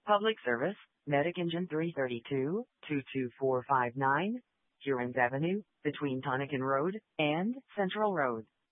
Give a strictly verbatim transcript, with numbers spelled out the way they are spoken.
Public Service, Medic Engine three thirty-two, two two four five nine, Hurons Avenue, between Tonican Road and Central Road.